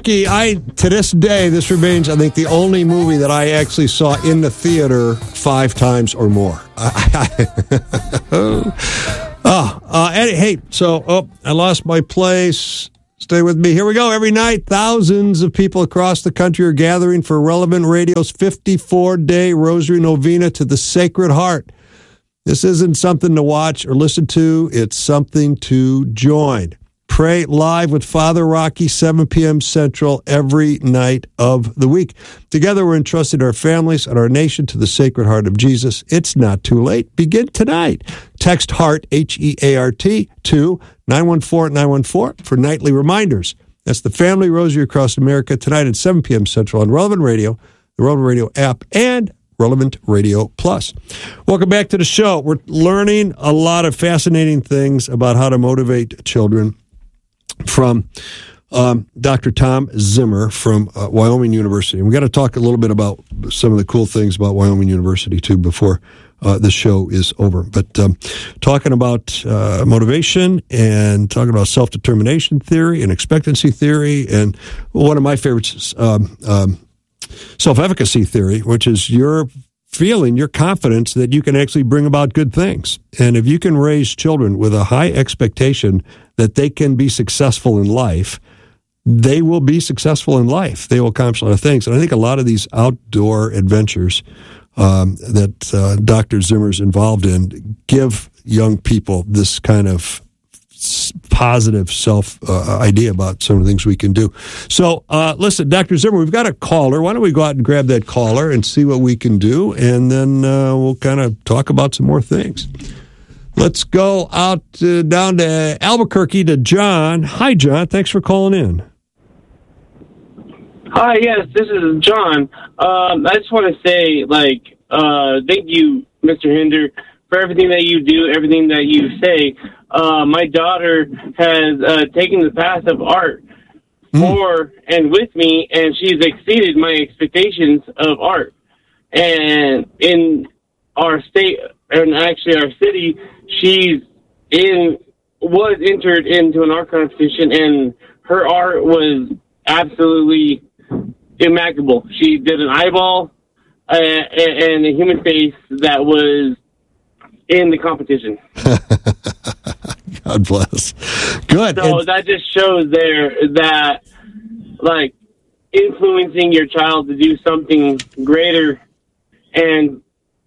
Albuquerque, to this day, this remains, I think, the only movie that I actually saw in the theater 5 times or more. Hey, so, I lost my place. Stay with me. Here we go. Every night, thousands of people across the country are gathering for Relevant Radio's 54-day Rosary Novena to the Sacred Heart. This isn't something to watch or listen to. It's something to join. Pray live with Father Rocky, 7 p.m. Central, every night of the week. Together, we're entrusting our families and our nation to the Sacred Heart of Jesus. It's not too late. Begin tonight. Text HEART, HEART, to 914-914 for nightly reminders. That's the Family Rosary across America tonight at 7 p.m. Central on Relevant Radio, the Relevant Radio app, and Relevant Radio Plus. Welcome back to the show. We're learning a lot of fascinating things about how to motivate children from Dr. Tom Zimmer from Wyoming University. And we got to talk a little bit about some of the cool things about Wyoming University, too, before the show is over. But talking about motivation and talking about self-determination theory and expectancy theory, and one of my favorites, self-efficacy theory, which is your feeling, your confidence that you can actually bring about good things. And if you can raise children with a high expectation that they can be successful in life, they will be successful in life. They will accomplish a lot of things. And I think a lot of these outdoor adventures that Dr. Zimmer's involved in give young people this kind of positive idea about some of the things we can do. So, listen, Dr. Zimmer, we've got a caller. Why don't we go out and grab that caller and see what we can do, and then we'll kind of talk about some more things. Let's go out down to Albuquerque to John. Hi, John. Thanks for calling in. Hi, yes, this is John. I just want to say, thank you, Mr. Hinder, for everything that you do, everything that you say. My daughter has taken the path of art for and with me, and she's exceeded my expectations of art. And in our state, and actually our city, was entered into an art competition, and her art was absolutely immaculable. She did an eyeball and a human face that was in the competition. God bless. Good. So that just shows there that, influencing your child to do something greater and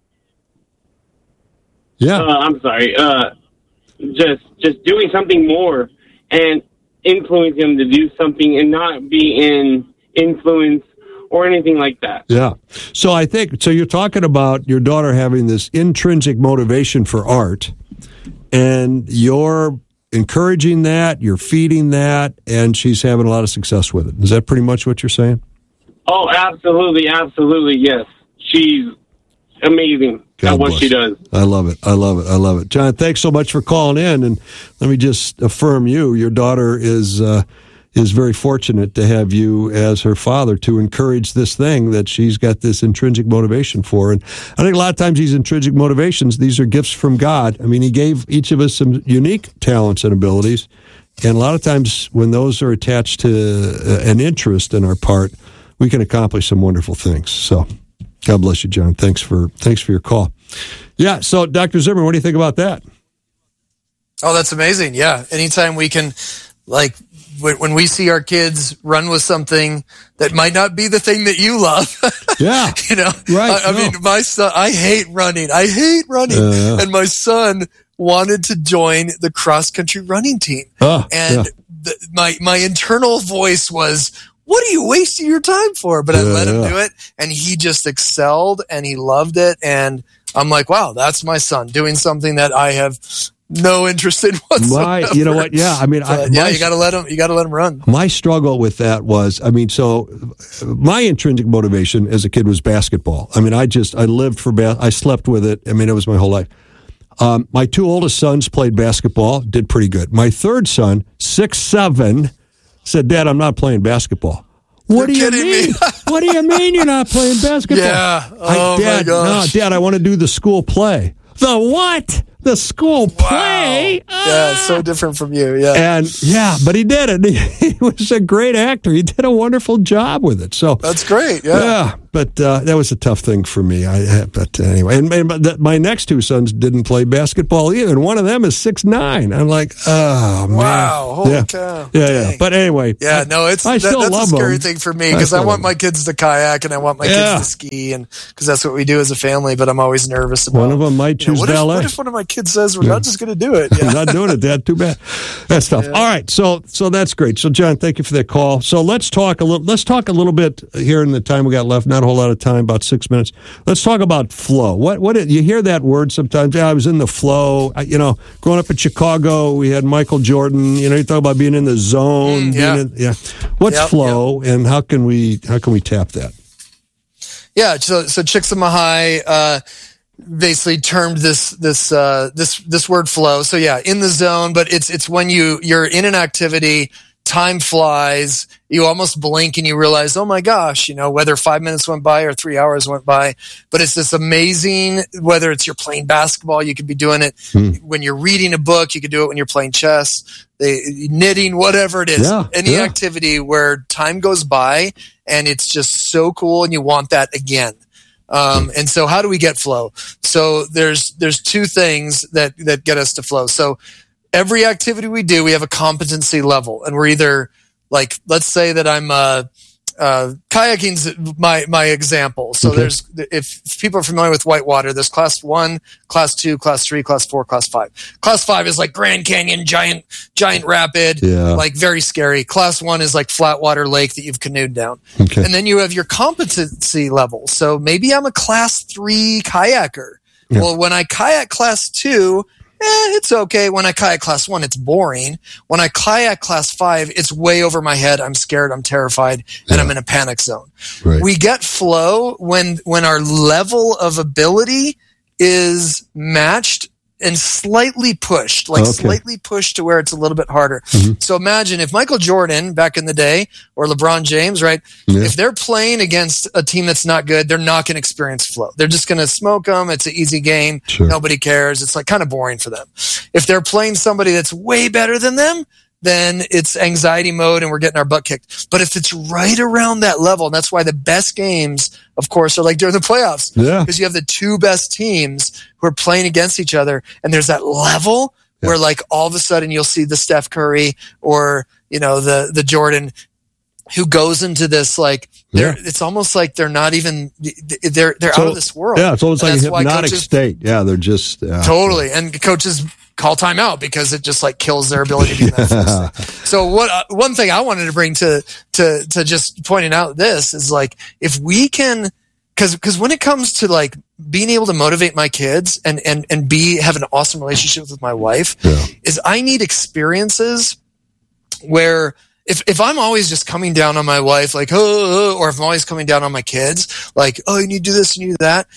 just doing something more and influencing them to do something and not be in influence or anything like that. Yeah. So I think, you're talking about your daughter having this intrinsic motivation for art, and you're encouraging that, you're feeding that, and she's having a lot of success with it. Is that pretty much what you're saying? Oh, absolutely, absolutely, yes. She's amazing at what she does. I love it. John, thanks so much for calling in, and let me just affirm your daughter is very fortunate to have you as her father to encourage this thing that she's got this intrinsic motivation for. And I think a lot of times these intrinsic motivations, these are gifts from God. I mean, he gave each of us some unique talents and abilities, and a lot of times when those are attached to an interest in our part, we can accomplish some wonderful things. So God bless you, John. Thanks for your call. Yeah, so Dr. Zimmer, what do you think about that? Oh, that's amazing. Yeah, anytime we can, when we see our kids run with something that might not be the thing that you love. Yeah. Right. I mean, my son, I hate running. And my son wanted to join the cross-country running team. My internal voice was, what are you wasting your time for? But I let him do it, and he just excelled, and he loved it. And I'm like, wow, that's my son doing something that I have no interest in whatsoever. You know what? Yeah, I mean, you got to let him run. My struggle with that was, my intrinsic motivation as a kid was basketball. I mean, I lived for I slept with it. I mean, it was my whole life. My 2 oldest sons played basketball, did pretty good. My third son, 6'7", said, "Dad, I'm not playing basketball." What do you mean? What do you mean you're not playing basketball? Yeah. Oh, my gosh. No, Dad, I want to do the school play. The what? the school play. Yeah, so different from you. Yeah. And but he did it. He was a great actor. He did a wonderful job with it. So that's great. Yeah. But that was a tough thing for me. But anyway, and my next two sons didn't play basketball either, and one of them is 6'9". I'm like, oh man, wow, holy cow. Yeah. But anyway, that's a scary thing for me because I want my kids to kayak and I want my kids to ski, and because that's what we do as a family. But I'm always nervous about one of them might choose ballet. What if one of my kids says we're not just going to do it? Yeah. Not doing it, Dad. Too bad. That's tough. Yeah. All right, so that's great. So John, thank you for that call. So let's talk a little bit here in the time we got left. Not a whole lot of time, about 6 minutes. Let's talk about flow. What you hear that word sometimes? I was in the flow. Growing up in Chicago, we had Michael Jordan. You talk about being in the zone. What's flow, and how can we tap that? Yeah, so Csikszentmihalyi High basically termed this word flow. So in the zone, but it's when you're in an activity. Time flies. You almost blink and you realize, oh my gosh, whether 5 minutes went by or 3 hours went by. But it's this amazing, whether it's you're playing basketball, you could be doing it when you're reading a book, you could do it when you're playing chess, knitting, whatever it is. Any activity where time goes by and it's just so cool and you want that again. And so how do we get flow? So there's two things that get us to flow. So every activity we do, we have a competency level, and we're either like, let's say that I'm kayaking's my example. So there's, if people are familiar with whitewater, there's class 1, class 2, class 3, class 4, class 5. Class 5 is like Grand Canyon, giant rapid, like very scary. Class 1 is like flat water lake that you've canoed down. Okay. And then you have your competency level. So maybe I'm a class 3 kayaker. Yeah. Well, when I kayak class 2, it's okay. When I kayak class 1, it's boring. When I kayak class 5, it's way over my head. I'm scared. I'm terrified, and I'm in a panic zone. Right. We get flow when our level of ability is matched and slightly pushed, slightly pushed to where it's a little bit harder. Mm-hmm. So imagine if Michael Jordan back in the day, or LeBron James, right? Yeah. If they're playing against a team that's not good, they're not going to experience flow. They're just going to smoke them. It's an easy game. Sure. Nobody cares. It's like kind of boring for them. If they're playing somebody that's way better than them, then it's anxiety mode and we're getting our butt kicked. But if it's right around that level, and that's why the best games, of course, are like during the playoffs. Yeah. Because you have the two best teams who are playing against each other, and there's that level where like all of a sudden you'll see the Steph Curry or, the Jordan who goes into this like it's almost like they're not even they're out of this world. Yeah, it's almost like a hypnotic state. Yeah, they're just totally. And coaches call timeout because it just like kills their ability to be in that state. So one thing I wanted to bring to just pointing out this is like, if we can, because when it comes to like being able to motivate my kids and have an awesome relationship with my wife, is I need experiences where if I'm always just coming down on my wife, like, or if I'm always coming down on my kids, like, oh, you need to do this, you need to do that,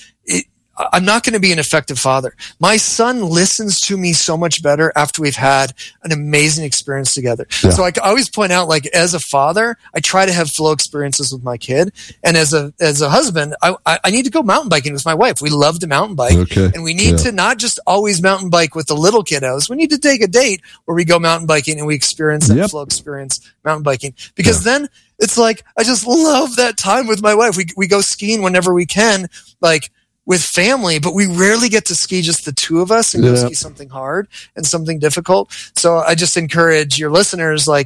I'm not going to be an effective father. My son listens to me so much better after we've had an amazing experience together. Yeah. So I always point out, like, as a father, I try to have flow experiences with my kid. And as a husband, I need to go mountain biking with my wife. We love to mountain bike. Okay. And we need to not just always mountain bike with the little kiddos. We need to take a date where we go mountain biking and we experience that flow experience mountain biking. Because then it's like, I just love that time with my wife. We go skiing whenever we can, like, with family, but we rarely get to ski just the two of us and go ski something hard and something difficult. So I just encourage your listeners, like,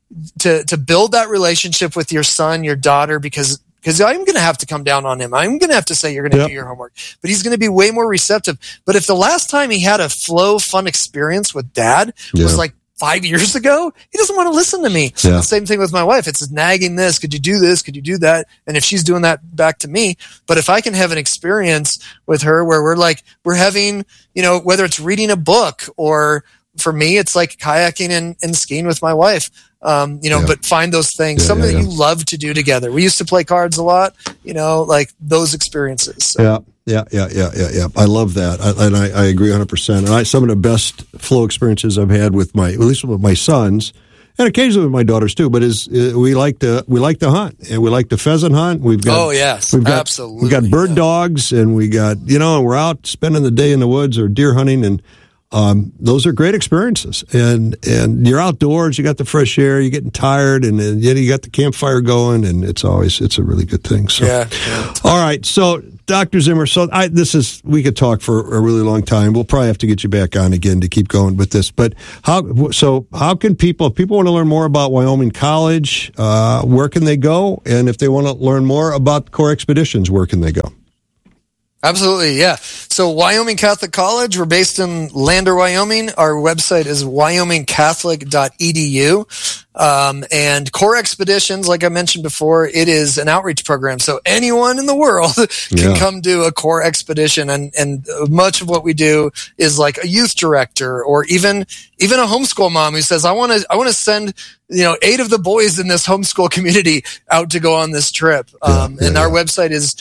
to build that relationship with your son, your daughter, because I'm going to have to come down on him. I'm going to have to say, you're going to do your homework, but he's going to be way more receptive. But if the last time he had a flow fun experience with dad was like 5 years ago, he doesn't want to listen to me. Yeah. The same thing with my wife. It's nagging this. Could you do this? Could you do that? And if she's doing that back to me, but if I can have an experience with her where we're having, whether it's reading a book, or for me, it's like kayaking and skiing with my wife, but find those things, something that you love to do together. We used to play cards a lot, like those experiences. So. Yeah. I love that. I agree 100%. And some of the best flow experiences I've had at least with my sons, and occasionally with my daughters too, but we like to hunt, and we like to pheasant hunt. We've got absolutely. We've got bird dogs, and we got, and we're out spending the day in the woods or deer hunting, and those are great experiences. And you're outdoors, you got the fresh air, you're getting tired, and then you got the campfire going, and it's a really good thing. So, yeah. All right. So, Dr. Zimmer, we could talk for a really long time. We'll probably have to get you back on again to keep going with this. But how can people, if people want to learn more about Wyoming College, where can they go? And if they want to learn more about Core Expeditions, where can they go? Absolutely, yeah. So Wyoming Catholic College, we're based in Lander, Wyoming. Our website is wyomingcatholic.edu. And Core Expeditions, like I mentioned before, it is an outreach program. So anyone in the world can come do a Core Expedition. And much of what we do is like a youth director or even a homeschool mom who says, I want to send, 8 of the boys in this homeschool community out to go on this trip. And our website is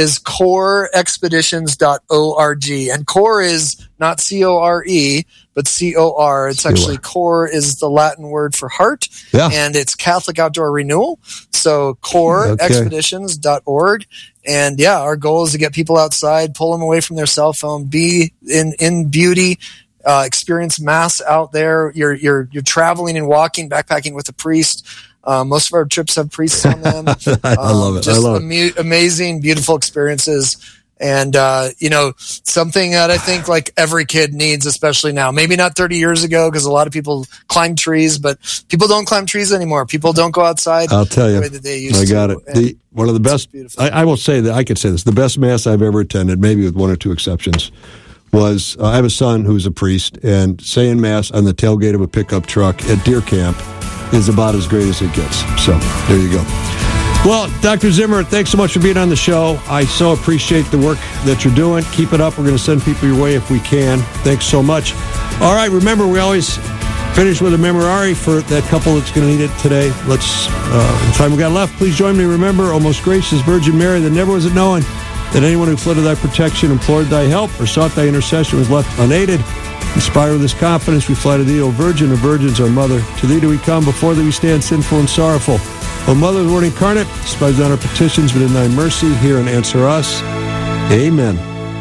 coreexpeditions.org, and core is not CORE, but COR. It's actually core is the Latin word for heart, and it's Catholic Outdoor Renewal. So coreexpeditions.org. And our goal is to get people outside, pull them away from their cell phone, be in beauty, experience Mass out there. You're traveling and walking, backpacking with a priest. Most of our trips have priests on them. I love it. Just amazing, beautiful experiences. And, something that I think like every kid needs, especially now, maybe not 30 years ago, because a lot of people climb trees, but people don't climb trees anymore. People don't go outside. I'll tell you, the way that they used I got it. One of the best, I will say that I could say this, the best Mass I've ever attended, maybe with one or two exceptions, was I have a son who's a priest, and saying Mass on the tailgate of a pickup truck at deer camp is about as great as it gets. So there you go. Well, Dr. Zimmer, thanks so much for being on the show. I so appreciate the work that you're doing. Keep it up. We're going to send people your way if we can. Thanks so much. All right, remember, we always finish with a memorare for that couple that's going to need it today. Let's, the time we got left, please join me. Remember, O most gracious Virgin Mary, that never was it known that anyone who fled to thy protection, implored thy help, or sought thy intercession was left unaided. Inspired with this confidence, we fly to thee, O Virgin of Virgins, our Mother. To thee do we come, before thee we stand sinful and sorrowful. O Mother of the Word incarnate, despise not our petitions, but in thy mercy hear and answer us. Amen.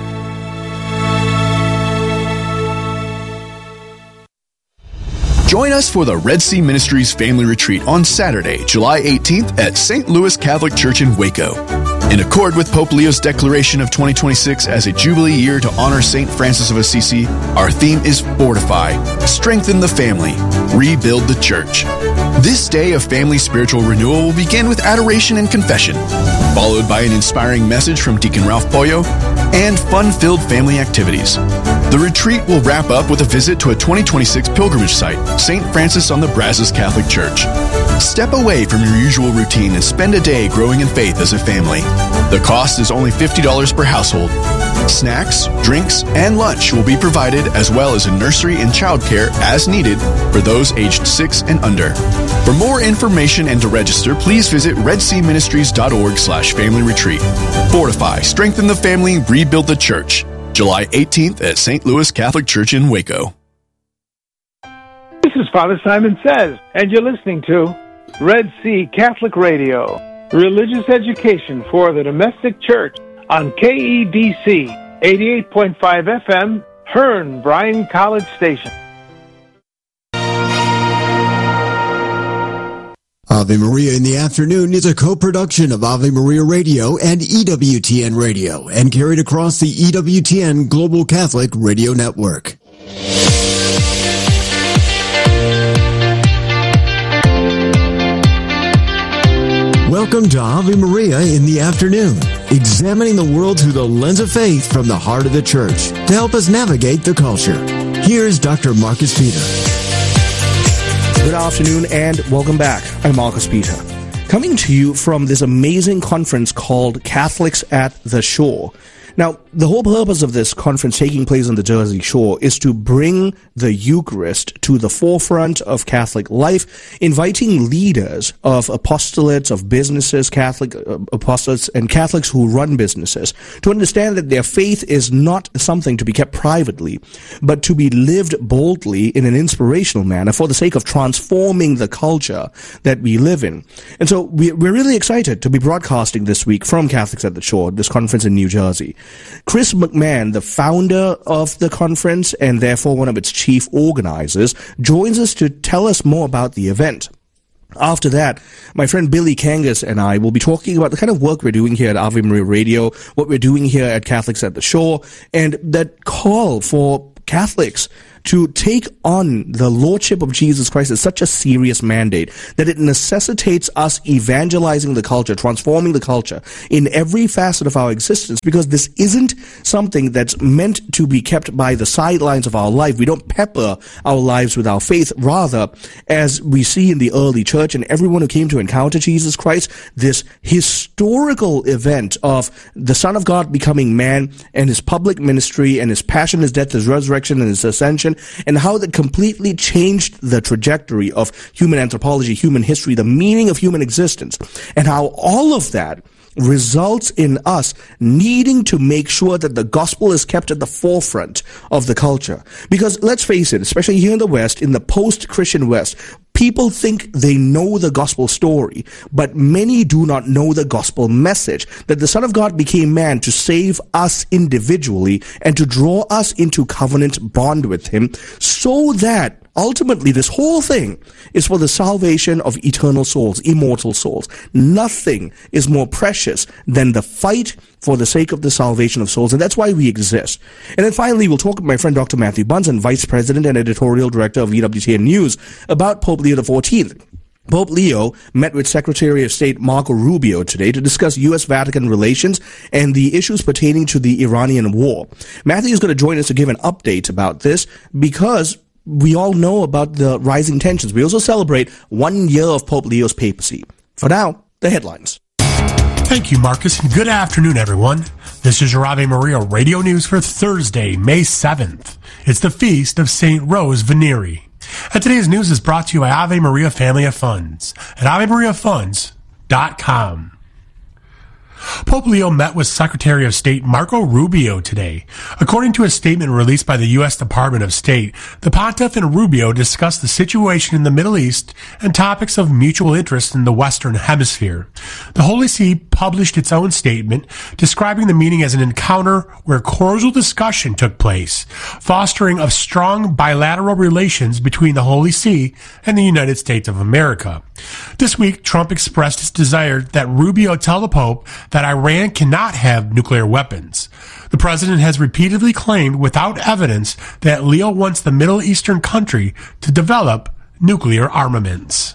Join us for the Red Sea Ministries Family Retreat on Saturday, July 18th at St. Louis Catholic Church in Waco. In accord with Pope Leo's declaration of 2026 as a Jubilee year to honor St. Francis of Assisi, our theme is Fortify, Strengthen the Family, Rebuild the Church. This day of family spiritual renewal will begin with adoration and confession, followed by an inspiring message from Deacon Ralph Pollo and fun-filled family activities. The retreat will wrap up with a visit to a 2026 pilgrimage site, St. Francis on the Brazos Catholic Church. Step away from your usual routine and spend a day growing in faith as a family. The cost is only $50 per household. Snacks, drinks, and lunch will be provided, as well as a nursery and childcare as needed for those aged 6 and under. For more information and to register, please visit redseaministries.org/family retreat. Fortify, strengthen the family, rebuild the church. July 18th at St. Louis Catholic Church in Waco. This is Father Simon Says, and you're listening to Red Sea Catholic Radio, religious education for the domestic church on KEDC 88.5 FM, Hearn Bryan College Station. Ave Maria in the Afternoon is a co-production of Ave Maria Radio and EWTN Radio, and carried across the EWTN Global Catholic Radio Network. Welcome to Ave Maria in the Afternoon, examining the world through the lens of faith from the heart of the Church to help us navigate the culture. Here's Dr. Marcus Peter. Good afternoon and welcome back. I'm Marcus Peter, coming to you from this amazing conference called Catholics at the Shore. Now, the whole purpose of this conference taking place on the Jersey Shore is to bring the Eucharist to the forefront of Catholic life, inviting leaders of apostolates, of businesses, Catholic apostolates, and Catholics who run businesses to understand that their faith is not something to be kept privately, but to be lived boldly in an inspirational manner for the sake of transforming the culture that we live in. And so we're really excited to be broadcasting this week from Catholics at the Shore, this conference in New Jersey. Chris McMahon, the founder of the conference and therefore one of its chief organizers, joins us to tell us more about the event. After that, my friend Billy Kangas and I will be talking about the kind of work we're doing here at Ave Maria Radio, what we're doing here at Catholics at the Shore, and that call for Catholics to take on the Lordship of Jesus Christ is such a serious mandate that it necessitates us evangelizing the culture, transforming the culture in every facet of our existence, because this isn't something that's meant to be kept by the sidelines of our life. We don't pepper our lives with our faith. Rather, as we see in the early church and everyone who came to encounter Jesus Christ, this historical event of the Son of God becoming man and his public ministry and his passion, his death, his resurrection, and his ascension, and how that completely changed the trajectory of human anthropology, human history, the meaning of human existence, and how all of that results in us needing to make sure that the gospel is kept at the forefront of the culture. Because let's face it, especially here in the West, in the post-Christian West, people think they know the gospel story, but many do not know the gospel message, that the Son of God became man to save us individually and to draw us into covenant bond with him, so that ultimately this whole thing is for the salvation of eternal souls, immortal souls. Nothing is more precious than the fight for the sake of the salvation of souls, and that's why we exist. And then finally, we'll talk with my friend Dr. Matthew Bunson, Vice President and Editorial Director of EWTN News, about Pope Leo XIV. Pope Leo met with Secretary of State Marco Rubio today to discuss U.S.-Vatican relations and the issues pertaining to the Iranian war. Matthew is going to join us to give an update about this, because we all know about the rising tensions. We also celebrate 1 year of Pope Leo's papacy. For now, the headlines. Thank you, Marcus, and good afternoon, everyone. This is your Ave Maria Radio News for Thursday, May 7th. It's the feast of St. Rose Veneri. And today's news is brought to you by Ave Maria Family of Funds at AveMariaFunds.com. Pope Leo met with Secretary of State Marco Rubio today. According to a statement released by the U.S. Department of State, the Pontiff and Rubio discussed the situation in the Middle East and topics of mutual interest in the Western Hemisphere. The Holy See published its own statement describing the meeting as an encounter where cordial discussion took place, fostering of strong bilateral relations between the Holy See and the United States of America. This week, Trump expressed his desire that Rubio tell the Pope that Iran cannot have nuclear weapons. The president has repeatedly claimed without evidence that Leo wants the Middle Eastern country to develop nuclear armaments.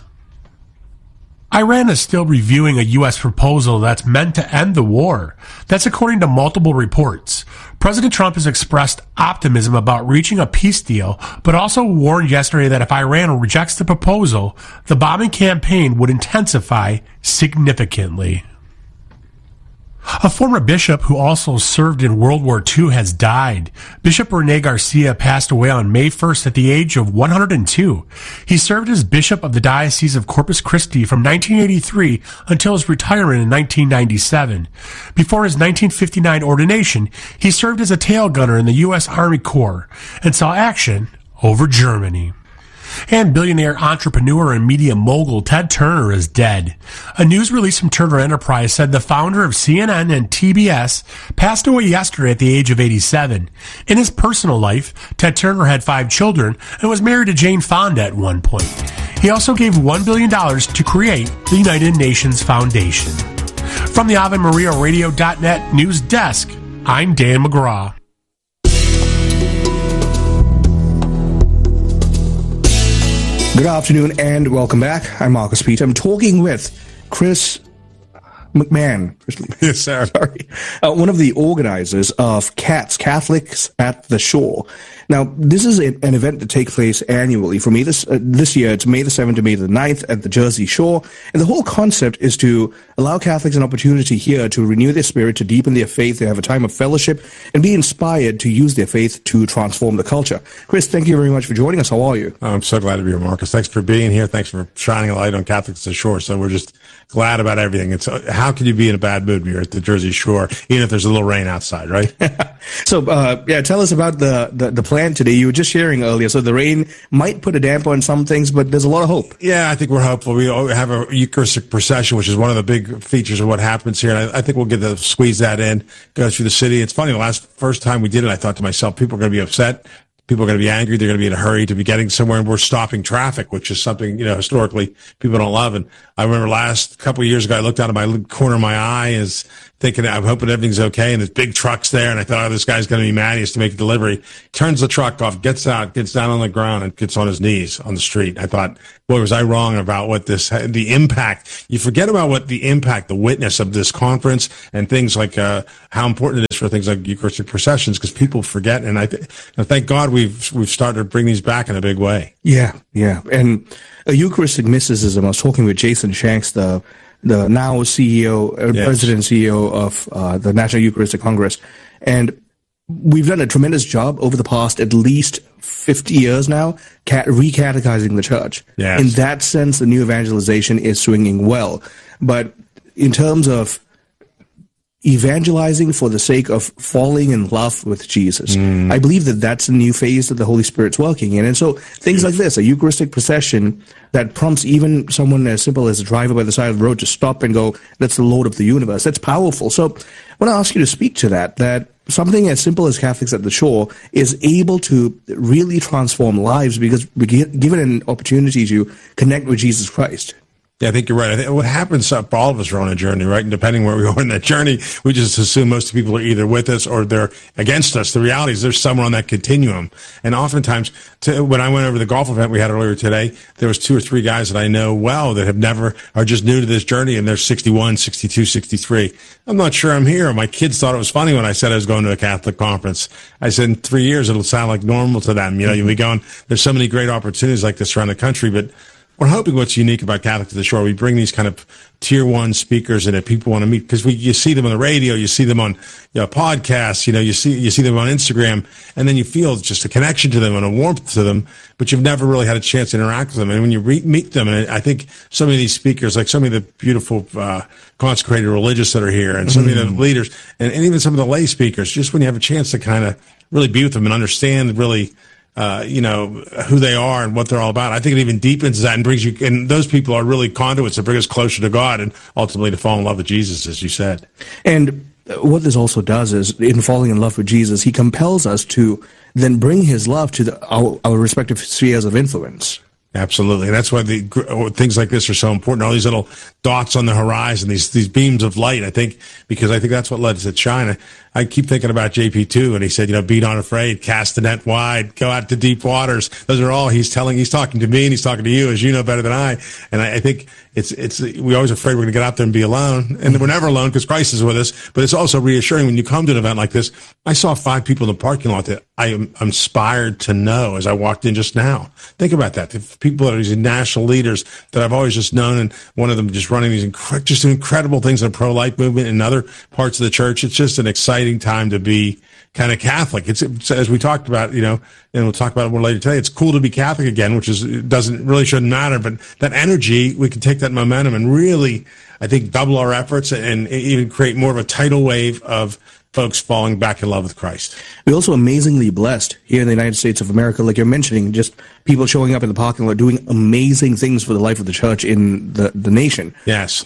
Iran is still reviewing a U.S. proposal that's meant to end the war. That's according to multiple reports. President Trump has expressed optimism about reaching a peace deal, but also warned yesterday that if Iran rejects the proposal, the bombing campaign would intensify significantly. A former bishop who also served in World War II has died. Bishop Rene Garcia passed away on May 1st at the age of 102. He served as bishop of the Diocese of Corpus Christi from 1983 until his retirement in 1997. Before his 1959 ordination, he served as a tail gunner in the U.S. Army Corps and saw action over Germany. And billionaire entrepreneur and media mogul Ted Turner is dead. A news release from Turner Enterprise said the founder of CNN and TBS passed away yesterday at the age of 87. In his personal life, Ted Turner had 5 children and was married to Jane Fonda at one point. He also gave $1 billion to create the United Nations Foundation. From the AveMariaRadio.net news desk, I'm Dan McGraw. Good afternoon and welcome back. I'm Marcus Peter. I'm talking with Chris McMahon. Yes, sir. Sorry. One of the organizers of CATS, Catholics at the Shore. Now, this is an event that takes place annually. For me, this year, it's May the 7th to May the 9th at the Jersey Shore. And the whole concept is to allow Catholics an opportunity here to renew their spirit, to deepen their faith, to have a time of fellowship, and be inspired to use their faith to transform the culture. Chris, thank you very much for joining us. How are you? I'm so glad to be here, Marcus. Thanks for being here. Thanks for shining a light on Catholics at the Shore. So we're just glad about everything. It's how can you be in a bad mood when you're at the Jersey Shore, even if there's a little rain outside, right? So, tell us about the plan planned today. You were just sharing earlier, so the rain might put a damper on some things, but there's a lot of hope. Yeah, I think we're hopeful. We have a Eucharistic procession, which is one of the big features of what happens here, and I think we'll get to squeeze that in, go through the city. It's funny, first time we did it, I thought to myself, people are going to be upset. People are going to be angry. They're going to be in a hurry to be getting somewhere, and we're stopping traffic, which is something, historically people don't love. And I remember last couple of years ago, I looked out of my corner of my eye as thinking, I'm hoping everything's okay. And there's big trucks there. And I thought, this guy's going to be mad. He has to make a delivery. Turns the truck off, gets out, gets down on the ground, and gets on his knees on the street. I thought, boy, was I wrong about the impact. You forget about what the impact, the witness of this conference and things like, how important it is for things like Eucharistic processions, because people forget. And thank God we've started to bring these back in a big way. Yeah. And a Eucharistic mysticism, I was talking with Jason Shanks, the now CEO, President CEO of the National Eucharistic Congress. And we've done a tremendous job over the past at least 50 years now, recatechizing the church. Yes. In that sense, the new evangelization is swinging well. But in terms of evangelizing for the sake of falling in love with Jesus, I believe that that's a new phase that the Holy Spirit's working in. And so things like this, a Eucharistic procession that prompts even someone as simple as a driver by the side of the road to stop and go, that's the Lord of the universe. That's powerful. So I want to ask you to speak to that something as simple as Catholics at the Shore is able to really transform lives because we're given an opportunity to connect with Jesus Christ. Yeah, I think you're right. I think what happens for all of us are on a journey, right? And depending where we are in that journey, we just assume most people are either with us or they're against us. The reality is there's somewhere on that continuum. And oftentimes, when I went over the golf event we had earlier today, there was 2 or 3 guys that I know well that are just new to this journey, and they're 61, 62, 63. I'm not sure I'm here. My kids thought it was funny when I said I was going to a Catholic conference. I said in 3 years, it'll sound like normal to them. You'll be going, there's so many great opportunities like this around the country, but we're hoping what's unique about Catholic to the Shore, we bring these kind of tier 1 speakers in that people want to meet, because you see them on the radio, you see them on podcasts, you see them on Instagram, and then you feel just a connection to them and a warmth to them, but you've never really had a chance to interact with them. And when you meet them, and I think so many of these speakers, like so many of the beautiful consecrated religious that are here, and so many of the leaders, and even some of the lay speakers, just when you have a chance to kind of really be with them and understand really who they are and what they're all about, I think it even deepens that and brings you, and those people are really conduits that bring us closer to God and ultimately to fall in love with Jesus, as you said. And what this also does is, in falling in love with Jesus, he compels us to then bring his love to our respective spheres of influence. Absolutely. And that's why things like this are so important. All these little dots on the horizon, these beams of light, because I think that's what led us to shine. I keep thinking about JP2, and he said, be not afraid, cast the net wide, go out to deep waters. Those are all he's talking to me, and he's talking to you, as you know better than I. And I think we're always afraid we're going to get out there and be alone. And we're never alone because Christ is with us. But it's also reassuring when you come to an event like this. I saw 5 people in the parking lot that I am inspired to know as I walked in just now. Think about that. The people that are these national leaders that I've always just known, and one of them just running these incredible things in the pro-life movement and other parts of the church. It's just an exciting time to be kind of Catholic. It's as we talked about, and we'll talk about it more later today. It's cool to be Catholic again, which shouldn't matter. But that energy, we can take that momentum and really, I think, double our efforts and even create more of a tidal wave of folks falling back in love with Christ. We're also amazingly blessed here in the United States of America, like you're mentioning, just people showing up in the parking lot doing amazing things for the life of the church in the nation. Yes.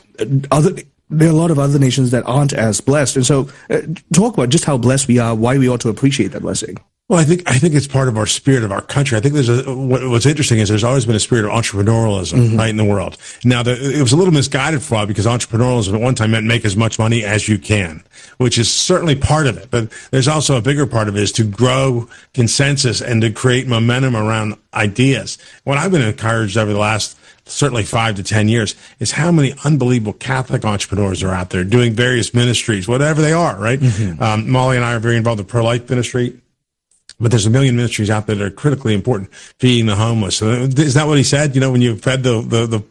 There are a lot of other nations that aren't as blessed. And so talk about just how blessed we are, why we ought to appreciate that blessing. Well, I think it's part of our spirit of our country. I think what's interesting is there's always been a spirit of entrepreneurialism, right, in the world. Now, it was a little misguided for a while because entrepreneurialism at one time meant make as much money as you can, which is certainly part of it. But there's also a bigger part of it is to grow consensus and to create momentum around ideas. What I've been encouraged over the last certainly 5 to 10 years is how many unbelievable Catholic entrepreneurs are out there doing various ministries, whatever they are, right? Molly and I are very involved in pro-life ministry. But there's a million ministries out there that are critically important, feeding the homeless. So is that what he said? When you fed or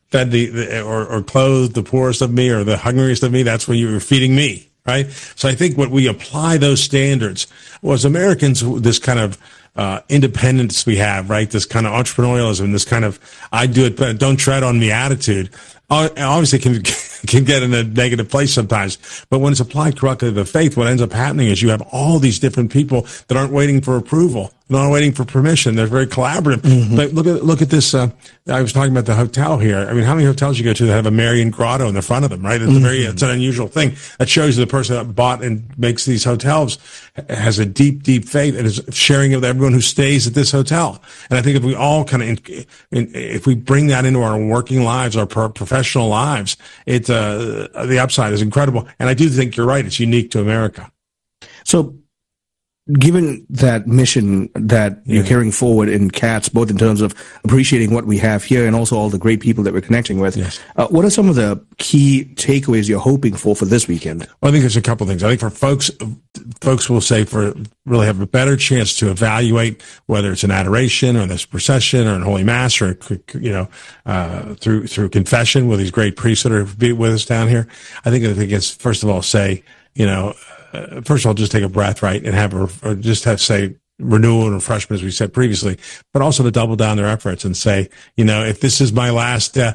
clothed the poorest of me or the hungriest of me, that's when you were feeding me, right? So I think what we apply those standards, as Americans, this kind of independence we have, right? This kind of entrepreneurialism, this kind of I do it, but don't tread on me attitude, obviously can get in a negative place sometimes. But when it's applied correctly to the faith, what ends up happening is you have all these different people that aren't waiting for approval. not waiting for permission. They're very collaborative. Mm-hmm. But look at this. I was talking about the hotel here. I mean, how many hotels you go to that have a Marian grotto in the front of them, right? It's it's an unusual thing. That shows you the person that bought and makes these hotels has a deep, deep faith and is sharing with everyone who stays at this hotel. And I think if we all if we bring that into our working lives, our professional lives, the upside is incredible. And I do think you're right. It's unique to America. So, given that mission that you're carrying forward in CATS, both in terms of appreciating what we have here and also all the great people that we're connecting with, what are some of the key takeaways you're hoping for this weekend? Well, I think there's a couple of things. I think for folks will say really have a better chance to evaluate whether it's an adoration or this procession or an Holy Mass or, through confession with these great priests that are with us down here. I think it's, first of all, say, first of all, just take a breath, right, and say renewal and refreshment, as we said previously, but also to double down their efforts and say, if this is my last year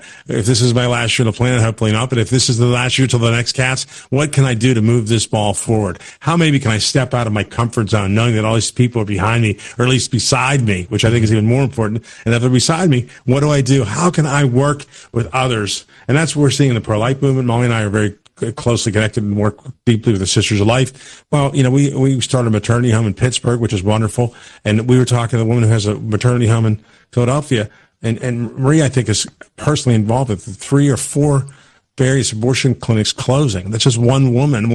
on the planet, hopefully not, but if this is the last year till the next CATS, what can I do to move this ball forward? How maybe can I step out of my comfort zone, knowing that all these people are behind me, or at least beside me, which I think is even more important. And if they're beside me, what do I do? How can I work with others? And that's what we're seeing in the pro-life movement. Molly and I are very closely connected and work deeply with the Sisters of Life. Well, we started a maternity home in Pittsburgh, which is wonderful. And we were talking to a woman who has a maternity home in Philadelphia. And Marie, I think, is personally involved with 3 or 4 various abortion clinics closing. That's just one woman,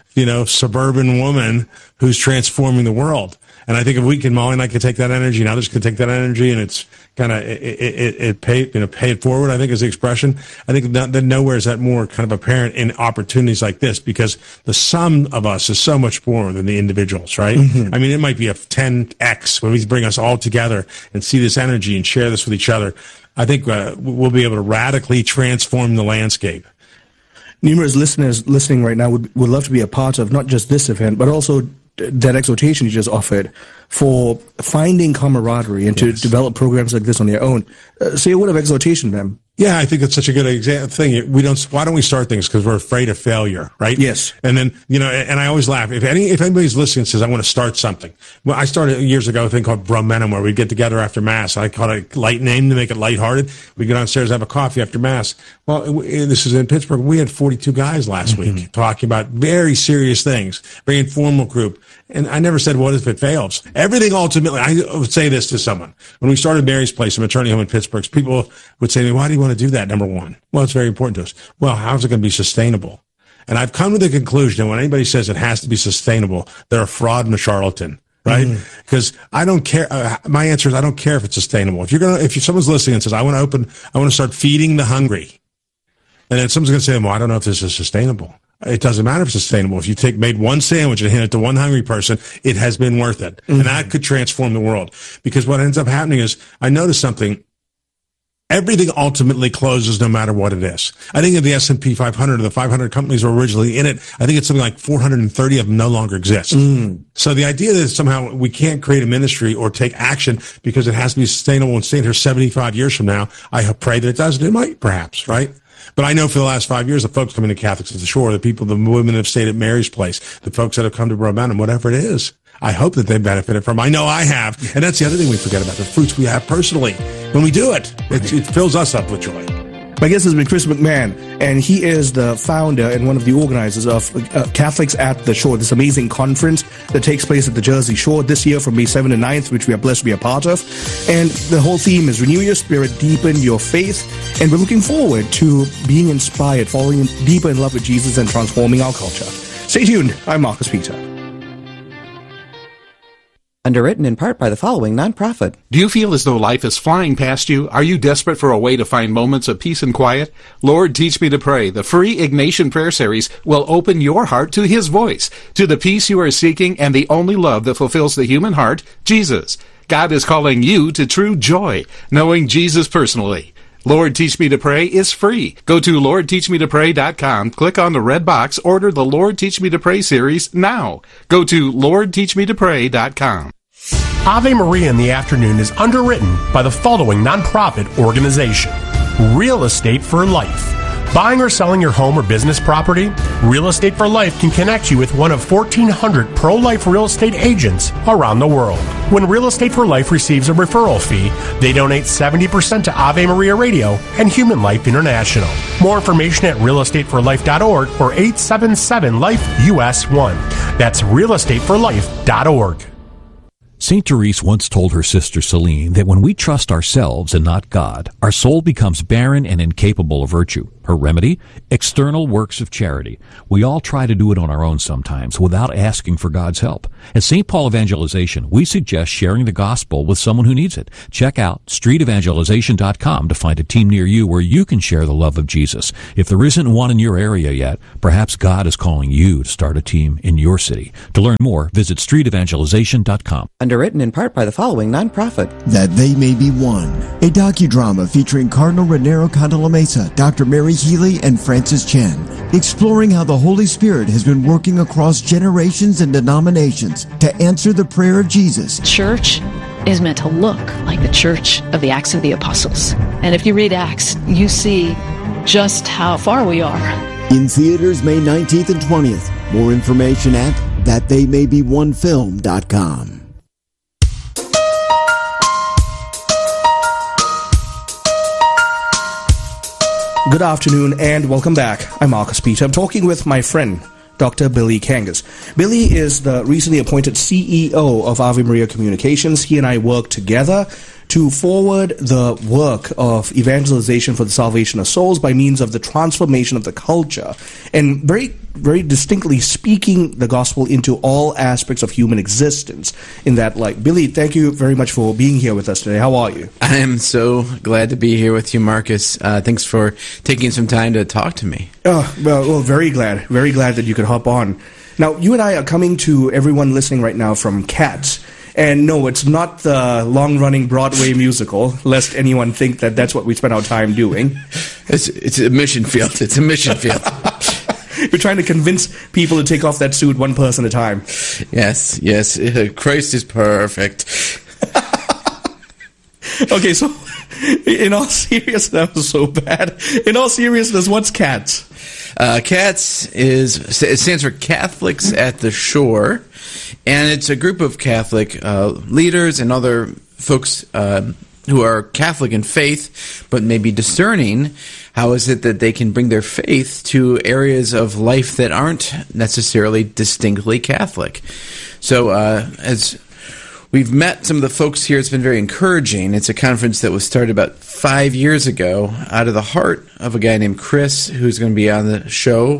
suburban woman who's transforming the world. And I think if we can, Molly and I can take that energy, and others can take that energy, and it's kind of pay it forward, I think, is the expression. I think that nowhere is that more kind of apparent in opportunities like this, because the sum of us is so much more than the individuals, right? Mm-hmm. I mean, it might be a 10x when we bring us all together and see this energy and share this with each other. I think we'll be able to radically transform the landscape. Numerous listeners listening right now would love to be a part of not just this event, but also that exhortation you just offered for finding camaraderie and to develop programs like this on their own. Say a word of exhortation, ma'am. Yeah, I think that's such a good thing. Why don't we start things? Because we're afraid of failure, right? Yes. And then, and I always laugh. If anybody's listening and says, I want to start something. Well, I started years ago a thing called Bromenum, where we'd get together after Mass. I called it a light name to make it lighthearted. We'd go downstairs, have a coffee after Mass. Well, this is in Pittsburgh. We had 42 guys last week talking about very serious things, very informal group. And I never said, what if it fails? Everything ultimately, I would say this to someone. When we started Mary's Place, a maternity home in Pittsburgh, people would say to me, why do you want to do that, number one? Well, it's very important to us. Well, how's it going to be sustainable? And I've come to the conclusion that when anybody says it has to be sustainable, they're a fraud and a charlatan. Right? Because I don't care. My answer is I don't care if it's sustainable. If someone's listening and says, I want to start feeding the hungry. And then someone's going to say, well, I don't know if this is sustainable. It doesn't matter if it's sustainable. If you made one sandwich and hand it to one hungry person, it has been worth it. Mm-hmm. And that could transform the world. Because what ends up happening is, I noticed something. Everything ultimately closes no matter what it is. I think of the S&P 500, the 500 companies were originally in it. I think it's something like 430 of them no longer exist. So the idea that somehow we can't create a ministry or take action because it has to be sustainable and stay here 75 years from now, I pray that it doesn't. It might, perhaps, right? But I know for the last 5 years, the folks coming to Catholics at the Shore, the women that have stayed at Mary's Place, the folks that have come to Bromenum, whatever it is, I hope that they benefited from. I know I have. And that's the other thing we forget about, the fruits we have personally. When we do it, it fills us up with joy. My guest has been Chris McMahon, and he is the founder and one of the organizers of Catholics at the Shore, this amazing conference that takes place at the Jersey Shore this year from May 7th and 9th, which we are blessed to be a part of. And the whole theme is renew your spirit, deepen your faith, and we're looking forward to being inspired, falling deeper in love with Jesus and transforming our culture. Stay tuned. I'm Marcus Peter. Underwritten in part by the following nonprofit. Do you feel as though life is flying past you? Are you desperate for a way to find moments of peace and quiet? Lord, Teach Me to Pray, the free Ignatian prayer series, will open your heart to His voice, to the peace you are seeking and the only love that fulfills the human heart, Jesus. God is calling you to true joy, knowing Jesus personally. Lord, Teach Me to Pray is free. Go to LordTeachMeToPray.com, click on the red box, order the Lord Teach Me to Pray series now. Go to LordTeachMeToPray.com. Ave Maria in the Afternoon is underwritten by the following nonprofit organization. Real Estate for Life. Buying or selling your home or business property? Real Estate for Life can connect you with one of 1,400 pro-life real estate agents around the world. When Real Estate for Life receives a referral fee, they donate 70% to Ave Maria Radio and Human Life International. More information at realestateforlife.org or 877-LIFE-US1. That's realestateforlife.org. St. Therese once told her sister Celine that when we trust ourselves and not God, our soul becomes barren and incapable of virtue. Her remedy? External works of charity. We all try to do it on our own sometimes without asking for God's help. At St. Paul Evangelization, we suggest sharing the gospel with someone who needs it. Check out streetevangelization.com to find a team near you where you can share the love of Jesus. If there isn't one in your area yet, perhaps God is calling you to start a team in your city. To learn more, visit streetevangelization.com. Underwritten in part by the following nonprofit. That They May Be One, a docudrama featuring Cardinal Raniero Cantalamessa, Dr. Mary Healy, and Francis Chan, exploring how the Holy Spirit has been working across generations and denominations to answer the prayer of Jesus. Church is meant to look like the church of the Acts of the Apostles. And if you read Acts, you see just how far we are. In theaters May 19th and 20th. More information at thattheymay-be-one-film.com. Good afternoon and welcome back. I'm Marcus Peter. I'm talking with my friend, Dr. Billy Kangas. Billy is the recently appointed CEO of Ave Maria Communications. He and I work together to forward the work of evangelization for the salvation of souls by means of the transformation of the culture and very, very distinctly speaking the gospel into all aspects of human existence in that light. Billy, thank you very much for being here with us today. How are you? I am so glad to be here with you, Marcus. Thanks for taking some time to talk to me. Oh, well, very glad that you could hop on. Now, you and I are coming to everyone listening right now from Cats. And no, it's not the long-running Broadway musical, lest anyone think that that's what we spend our time doing. It's a mission field. It's a mission field. We're trying to convince people to take off that suit one person at a time. Yes. Christ is perfect. Okay, so in all seriousness, that was so bad. In all seriousness, what's Cats? Cats it stands for Catholics at the Shore, and it's a group of Catholic leaders and other folks who are Catholic in faith, but maybe discerning. How is it that they can bring their faith to areas of life that aren't necessarily distinctly Catholic? So as we've met some of the folks here, it's been very encouraging. It's a conference that was started about 5 years ago out of the heart of a guy named Chris, who's going to be on the show,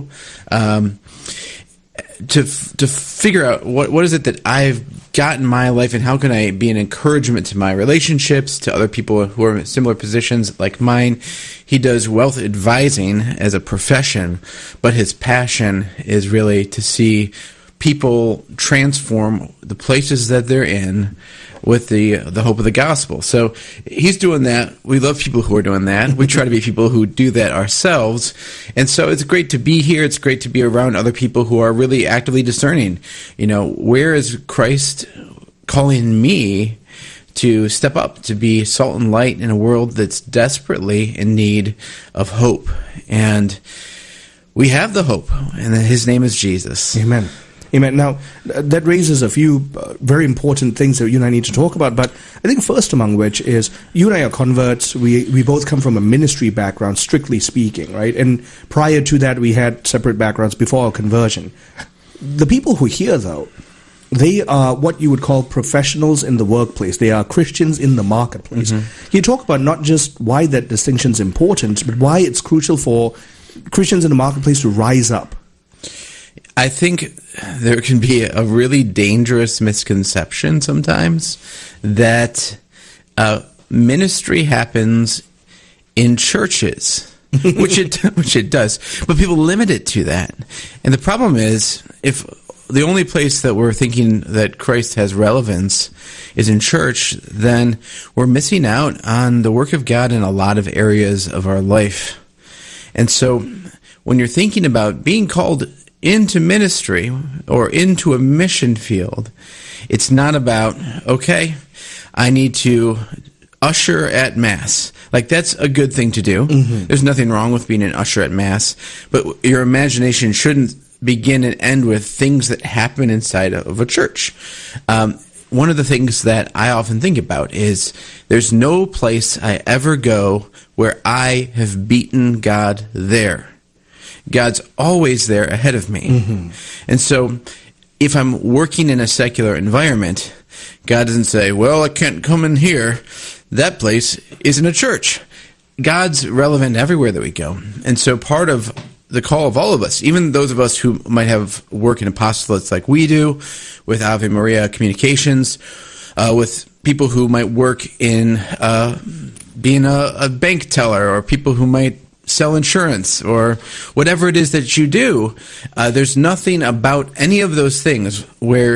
to figure out what is it that I've got in my life and how can I be an encouragement to my relationships, to other people who are in similar positions like mine. He does wealth advising as a profession, but his passion is really to see people transform the places that they're in with the hope of the gospel. So he's doing that. We love people who are doing that. We try to be people who do that ourselves. And so it's great to be here. It's great to be around other people who are really actively discerning. Where is Christ calling me to step up, to be salt and light in a world that's desperately in need of hope? And we have the hope, and his name is Jesus. Amen. Now, that raises a few very important things that you and I need to talk about, but I think first among which is you and I are converts. We both come from a ministry background, strictly speaking, right? And prior to that, we had separate backgrounds before our conversion. The people who hear, though, they are what you would call professionals in the workplace. They are Christians in the marketplace. Mm-hmm. You talk about not just why that distinction is important, but why it's crucial for Christians in the marketplace to rise up. I think there can be a really dangerous misconception sometimes that ministry happens in churches, which it does, but people limit it to that. And the problem is, if the only place that we're thinking that Christ has relevance is in church, then we're missing out on the work of God in a lot of areas of our life. And so when you're thinking about being called into ministry or into a mission field, it's not about, okay, I need to usher at Mass. Like, that's a good thing to do. Mm-hmm. There's nothing wrong with being an usher at Mass, but your imagination shouldn't begin and end with things that happen inside of a church. One of the things that I often think about is there's no place I ever go where I have beaten God there. God's always there ahead of me. Mm-hmm. And so if I'm working in a secular environment, God doesn't say, well, I can't come in here. That place isn't a church. God's relevant everywhere that we go. And so part of the call of all of us, even those of us who might have work in apostolates like we do, with Ave Maria Communications, with people who might work in being a bank teller, or people who might sell insurance, or whatever it is that you do, there's nothing about any of those things where